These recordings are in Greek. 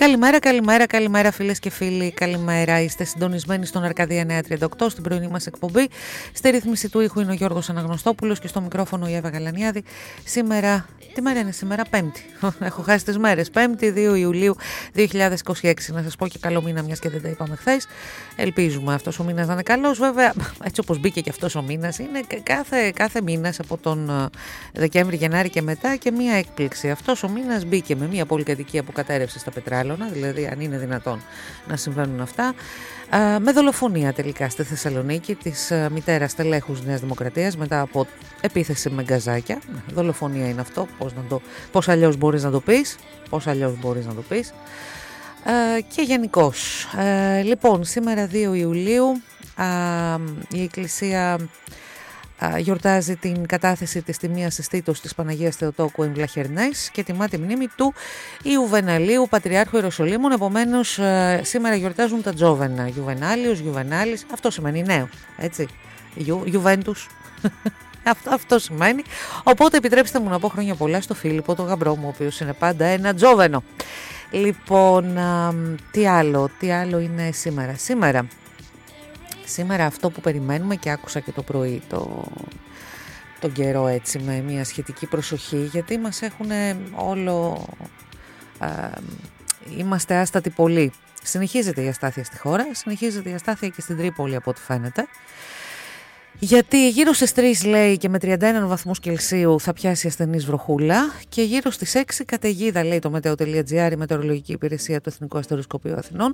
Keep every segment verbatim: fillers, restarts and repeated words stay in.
Καλημέρα, καλημέρα, καλημέρα φίλες και φίλοι, καλημέρα. Είστε συντονισμένοι στον Αρκαδία εννιακόσια τριάντα οκτώ, στην πρωινή μας εκπομπή. Στη ρύθμιση του ήχου είναι ο Γιώργος Αναγνωστόπουλος και στο μικρόφωνο η Εύα Γαλανιάδη. Σήμερα, τι μέρα είναι σήμερα, Πέμπτη. Έχω χάσει τις μέρες. Πέμπτη, δύο Ιουλίου δύο χιλιάδες είκοσι έξι. Να σας πω και καλό μήνα, μιας και δεν τα είπαμε χθες. Ελπίζουμε αυτός ο μήνας να είναι καλός. Βέβαια, έτσι όπως μπήκε και αυτός ο μήνας, είναι κάθε, κάθε μήνας από τον Δεκέμβρη, Γενάρη και μετά και μία έκπληξη. Αυτός ο μήνας μπήκε με μία πολυκατοικία που κατέρευσε στα Πετράλωνα, δηλαδή αν είναι δυνατόν να συμβαίνουν αυτά, με δολοφονία τελικά στη Θεσσαλονίκη της μητέρας τελέχους Νέας Δημοκρατίας μετά από επίθεση με γκαζάκια. Δολοφονία είναι αυτό, πώς, να το, πώς αλλιώς μπορείς να το πεις, πώς αλλιώς μπορείς να το πεις. Και γενικώς, λοιπόν, σήμερα δύο Ιουλίου η Εκκλησία γιορτάζει την κατάθεση της τιμίας συστήτως της Παναγίας Θεοτόκου εν Βλαχερνές και τιμά τη μνήμη του Ιουβεναλίου, Πατριάρχου Ιεροσολύμων. Επομένως, σήμερα γιορτάζουν τα Τζόβενα. Γιουβενάλιος, Γιουβενάλης, αυτό σημαίνει νέο, έτσι. Ιου, Ιουβέντους. Αυτό, αυτό σημαίνει. Οπότε επιτρέψτε μου να πω χρόνια πολλά στο Φίλιππο, τον γαμπρό μου, ο οποίος είναι πάντα ένα Τζόβενο. Λοιπόν, α, τι άλλο, τι άλλο είναι σήμερα. Σήμερα. Σήμερα αυτό που περιμένουμε και άκουσα και το πρωί το, τον καιρό έτσι με μια σχετική προσοχή, γιατί μας έχουν όλο, α, είμαστε άστατοι πολύ. Συνεχίζεται η αστάθεια στη χώρα, συνεχίζεται η αστάθεια και στην Τρίπολη από ό,τι φαίνεται. Γιατί γύρω στις τρεις λέει και με τριάντα ένα βαθμούς Κελσίου θα πιάσει ασθενής βροχούλα και γύρω στις έξι καταιγίδα λέει το meteo.gr, η μετεωρολογική υπηρεσία του Εθνικού Αστεροσκοπείου Αθηνών.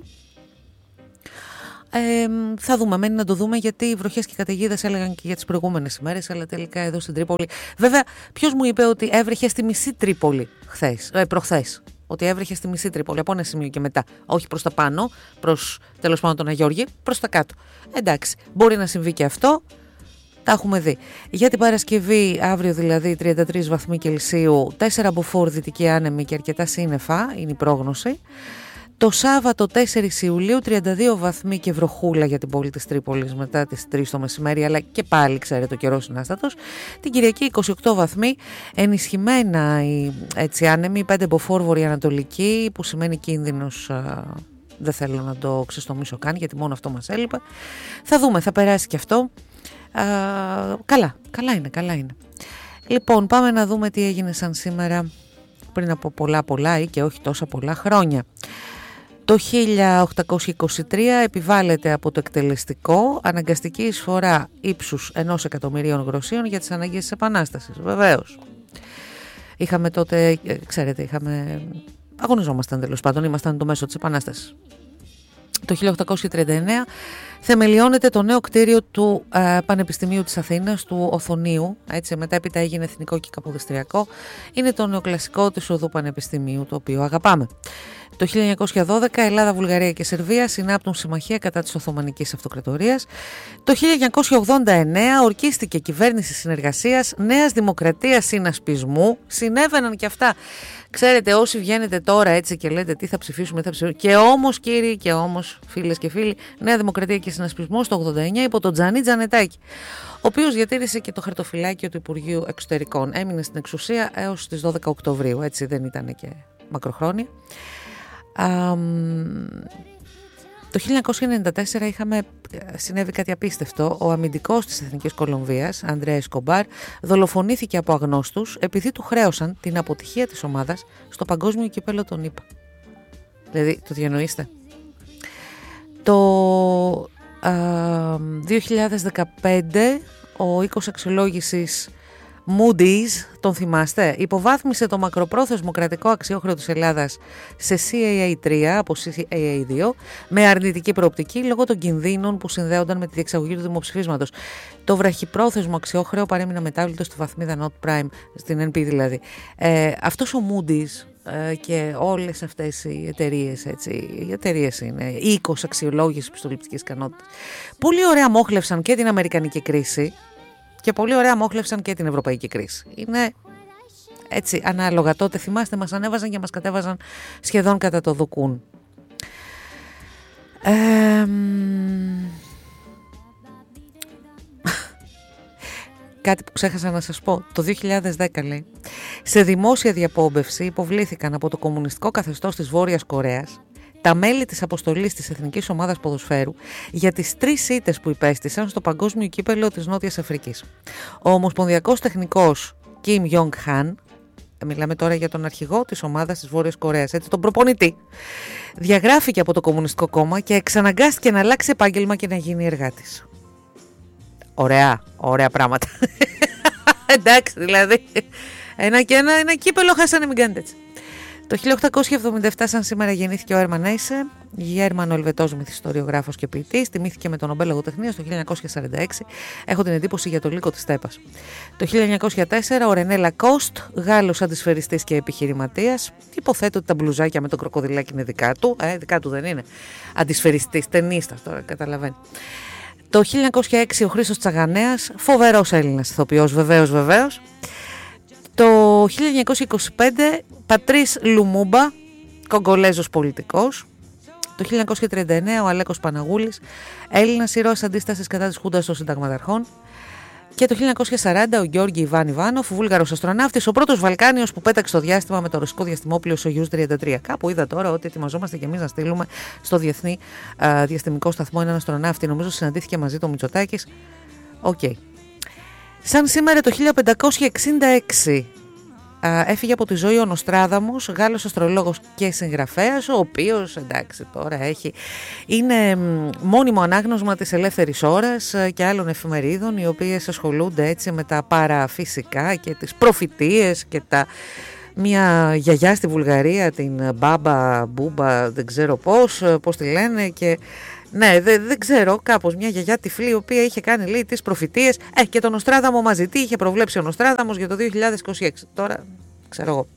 Ε, θα δούμε, μένει να το δούμε, γιατί οι βροχές και οι καταιγίδες έλεγαν και για τις προηγούμενες ημέρες, αλλά τελικά εδώ στην Τρίπολη. Βέβαια, ποιος μου είπε ότι έβρεχε στη μισή Τρίπολη χθες, ε, προχθές? Ότι έβρεχε στη μισή Τρίπολη, από ένα σημείο και μετά. Όχι προς τα πάνω, προς τέλος πάντων τον Αγιώργη, προς τα κάτω. Εντάξει, μπορεί να συμβεί και αυτό. Τα έχουμε δει. Για την Παρασκευή, αύριο δηλαδή, τριάντα τρεις βαθμοί Κελσίου, τέσσερα μποφόρ δυτική άνεμη και αρκετά σύννεφα είναι η πρόγνωση. Το Σάββατο τέσσερις Ιουλίου, τριάντα δύο βαθμοί και βροχούλα για την πόλη της Τρίπολης μετά τις τρεις το μεσημέρι, αλλά και πάλι ξέρετε ο καιρός είναι άστατος. Την Κυριακή είκοσι οκτώ βαθμοί, ενισχυμένα η έτσι άνεμη, πέντε μποφόρ βορειοανατολική, που σημαίνει κίνδυνος, α, δεν θέλω να το ξεστομίσω καν, γιατί μόνο αυτό μας έλειπε. Θα δούμε, θα περάσει και αυτό. Α, καλά, καλά είναι, καλά είναι. Λοιπόν, πάμε να δούμε τι έγινε σαν σήμερα πριν από πολλά πολλά ή και όχι τόσα πολλά χρόνια. Το χίλια οκτακόσια είκοσι τρία επιβάλλεται από το εκτελεστικό αναγκαστική εισφορά ύψους ενός εκατομμυρίων γροσίων για τις ανάγκες της Επανάστασης. Βεβαίως. Είχαμε τότε, ξέρετε, είχαμε, αγωνιζόμασταν τέλος πάντων, ήμασταν το μέσο της Επανάστασης. Το χίλια οκτακόσια τριάντα εννέα θεμελιώνεται το νέο κτίριο του ε, Πανεπιστημίου της Αθήνας, του Οθωνίου, έτσι, μετά έπειτα έγινε εθνικό και καποδιστριακό. Είναι το νεοκλασικό της οδού Πανεπιστημίου, το οποίο αγαπάμε. Το χίλια εννιακόσια δώδεκα Ελλάδα, Βουλγαρία και Σερβία συνάπτουν συμμαχία κατά της Οθωμανικής Αυτοκρατορίας. Το χίλια εννιακόσια ογδόντα εννέα ορκίστηκε κυβέρνηση συνεργασίας Νέας Δημοκρατίας Συνασπισμού. Συνέβαιναν και αυτά. Ξέρετε, όσοι βγαίνετε τώρα έτσι και λέτε τι θα ψηφίσουμε, θα ψηφίσουμε. Και όμως, κύριοι, και όμως, φίλες και φίλοι, Νέα Δημοκρατία και Συνασπισμό το ογδόντα εννέα υπό τον Τζανί Τζανετάκη, ο οποίος διατήρησε και το χαρτοφυλάκιο του Υπουργείου Εξωτερικών. Έμεινε στην εξουσία έως τις δώδεκα Οκτωβρίου, έτσι δεν ήταν και μακροχρόνια. Um, το χίλια εννιακόσια ενενήντα τέσσερα είχαμε, συνέβη κάτι απίστευτο. Ο αμυντικός της Εθνικής Κολομβίας, Αντρέα Εσκομπάρ, δολοφονήθηκε από αγνώστους επειδή του χρέωσαν την αποτυχία της ομάδας στο παγκόσμιο κύπελλο των ΗΠΑ. Δηλαδή, το διανοείστε. Το uh, δύο χιλιάδες δεκαπέντε ο οίκος αξιολόγησης Moody's, τον θυμάστε, υποβάθμισε το μακροπρόθεσμο κρατικό αξιόχρεο της Ελλάδας σε σι έι έι τρία από σι έι έι δύο με αρνητική προοπτική λόγω των κινδύνων που συνδέονταν με τη διεξαγωγή του δημοψηφίσματος. Το βραχυπρόθεσμο αξιόχρεο παρέμεινε μετάβλητο στη βαθμίδα Not Prime, στην εν πι δηλαδή. Ε, αυτός ο Moody's ε, και όλες αυτές οι εταιρείες, έτσι, οι εταιρείες είναι οίκος αξιολόγησης πιστοληπτικής ικανότητας. Πολύ ωραία μόχλευσαν και την αμερικανική κρίση και πολύ ωραία μόχλευσαν και την ευρωπαϊκή κρίση. Είναι έτσι ανάλογα. Τότε θυμάστε, μας ανέβαζαν και μας κατέβαζαν σχεδόν κατά το δοκούν. Ε, κάτι που ξέχασα να σας πω. Το δύο χιλιάδες δέκα, λέει, σε δημόσια διαπόμπευση υποβλήθηκαν από το κομμουνιστικό καθεστώς της Βόρειας Κορέας τα μέλη της αποστολής της Εθνικής Ομάδας Ποδοσφαίρου για τις τρεις ήττες που υπέστησαν στο Παγκόσμιο Κύπελλο της Νότιας Αφρικής. Ο ομοσπονδιακός τεχνικός Κιμ Ιονγκ Χαν, μιλάμε τώρα για τον αρχηγό της ομάδας της Βόρειας Κορέας, έτσι, τον προπονητή, διαγράφηκε από το Κομμουνιστικό Κόμμα και εξαναγκάστηκε να αλλάξει επάγγελμα και να γίνει εργάτης. Ωραία, ωραία πράγματα. Εντάξει, δηλαδή. Ένα και ένα, ένα κύπελο χάσανε, μην κάνετε έτσι. Το χίλια οκτακόσια εβδομήντα επτά, σαν σήμερα, γεννήθηκε ο Έρμαν Έισε, Γερμανο-Ελβετός μυθιστοριογράφος και ποιητής. Τιμήθηκε με τον Νομπέλ Λογοτεχνίας το χίλια εννιακόσια σαράντα έξι. Έχω την εντύπωση για το λύκο της Στέπας. Το χίλια εννιακόσια τέσσερα, ο Ρενέ Λακόστ, Γάλλος αντισφαιριστής και επιχειρηματίας. Υποθέτω ότι τα μπλουζάκια με το κροκοδιλάκι είναι δικά του. Ε, δικά του δεν είναι. Αντισφαιριστής, ταινίστας τώρα, καταλαβαίνει. Το χίλια εννιακόσια έξι, ο Χρήστος Τσαγανέας, φοβερός Έλληνας ηθοποιός, βεβαίως, βεβαίως. Το χίλια εννιακόσια είκοσι πέντε, Πατρίς Λουμούμπα, Κογκολέζος πολιτικός. Το χίλια εννιακόσια τριάντα εννέα, ο Αλέκος Παναγούλης, Έλληνας ήρωας αντίστασης κατά της Χούντας των Συνταγματαρχών. Και το χίλια εννιακόσια σαράντα, ο Γιώργη Ιβάν Ιβάνοφ, Βούλγαρος αστροναύτης, ο πρώτος Βαλκάνιος που πέταξε στο διάστημα με το ρωσικό διαστημόπλοιο Σογιούς τριάντα τρία. Κάπου είδα τώρα ότι ετοιμαζόμαστε κι εμείς να στείλουμε στο Διεθνή α, Διαστημικό Σταθμό έναν αστροναύτη. Νομίζω συναντήθηκε μαζί το Μητσοτάκης. Οκ. Okay. Σαν σήμερα το χίλια πεντακόσια εξήντα έξι α, έφυγε από τη ζωή ο Νοστράδαμος, Γάλλος αστρολόγος και συγγραφέας, ο οποίος, εντάξει τώρα έχει, είναι μόνιμο ανάγνωσμα της Ελεύθερης Ώρας και άλλων εφημερίδων, οι οποίες ασχολούνται έτσι με τα παραφυσικά και τις προφητείες και τα... Μια γιαγιά στη Βουλγαρία, την Μπάμπα, Μπούμπα, δεν ξέρω πώς, πώς τη λένε και... Ναι, δεν, δεν ξέρω, κάπως μια γιαγιά τυφλή η οποία είχε κάνει, λέει, τις προφητείες. Ε, και τον Νοστράδαμο μαζί. Τι είχε προβλέψει ο Νοστράδαμος για το δύο χιλιάδες είκοσι έξι. Τώρα, ξέρω εγώ.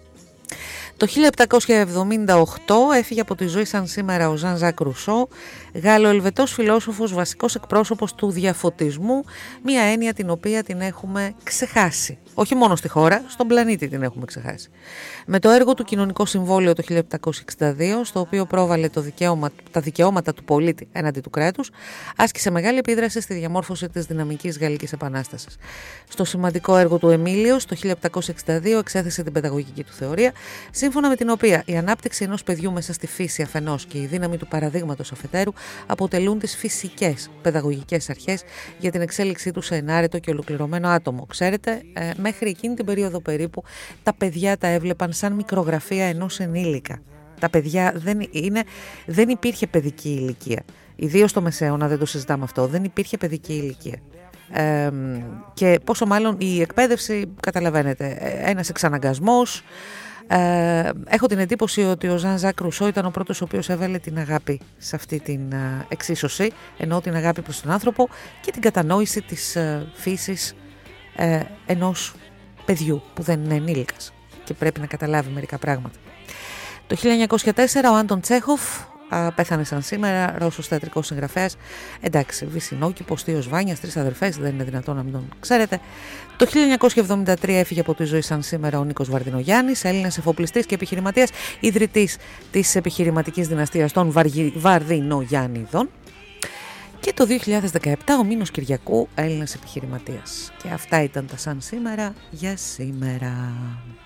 Το χίλια επτακόσια εβδομήντα οκτώ έφυγε από τη ζωή σαν σήμερα ο Ζαν Ζακ Ρουσό, Γάλλο-Ελβετός φιλόσοφος, βασικός εκπρόσωπος του διαφωτισμού, μια έννοια την οποία την έχουμε ξεχάσει. Όχι μόνο στη χώρα, στον πλανήτη την έχουμε ξεχάσει. Με το έργο του Κοινωνικό Συμβόλαιο το χίλια επτακόσια εξήντα δύο, στο οποίο πρόβαλε το δικαίωμα, τα δικαιώματα του πολίτη έναντι του κράτους, άσκησε μεγάλη επίδραση στη διαμόρφωση της δυναμικής Γαλλικής Επανάστασης. Στο σημαντικό έργο του Εμίλιος, το χίλια επτακόσια εξήντα δύο, εξέθεσε την παιδαγωγική του θεωρία, σύμφωνα με την οποία η ανάπτυξη ενός παιδιού μέσα στη φύση αφενός και η δύναμη του παραδείγματος αφετέρου αποτελούν τις φυσικές παιδαγωγικές αρχές για την εξέλιξή του σε ενάρετο και ολοκληρωμένο άτομο. Ξέρετε, ε, μέχρι εκείνη την περίοδο περίπου τα παιδιά τα έβλεπαν σαν μικρογραφία ενός ενήλικα. Τα παιδιά δεν, είναι, δεν υπήρχε παιδική ηλικία. Ιδίως στο Μεσαίωνα, δεν το συζητάμε αυτό, δεν υπήρχε παιδική ηλικία. Ε, και πόσο μάλλον η εκπαίδευση, καταλαβαίνετε, ένας εξαναγκασμός. Ε, έχω την εντύπωση ότι ο Ζαν Ζακ Ρουσό ήταν ο πρώτος ο οποίος έβαλε την αγάπη σε αυτή την ε, εξίσωση, ενώ την αγάπη προς τον άνθρωπο και την κατανόηση της ε, φύσης ε, ενός παιδιού που δεν είναι ενήλικας και πρέπει να καταλάβει μερικά πράγματα. Το χίλια εννιακόσια τέσσερα ο Άντων Τσέχοφ α, πέθανε σαν σήμερα, Ρώσος θεατρικός συγγραφέας. Εντάξει, Βυσσινόκηπος, θείος Βάνιας, τρεις αδερφές, δεν είναι δυνατόν να μην τον ξέρετε. Το χίλια εννιακόσια εβδομήντα τρία έφυγε από τη ζωή σαν σήμερα ο Νίκος Βαρδινογιάννης, Έλληνας εφοπλιστής και επιχειρηματίας, ιδρυτής της επιχειρηματικής δυναστείας των Βαρδινογιάννηδων. Και το δύο χιλιάδες δεκαεπτά ο Μήνος Κυριακού, Έλληνας επιχειρηματίας. Και αυτά ήταν τα σαν σήμερα για σήμερα.